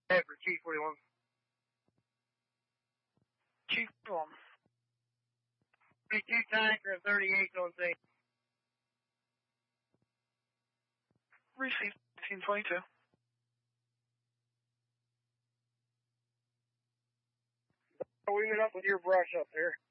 Head for Chief 41. Chief 1. 32 tanker and 38 on scene. Received 1822. We met up with your brush up there.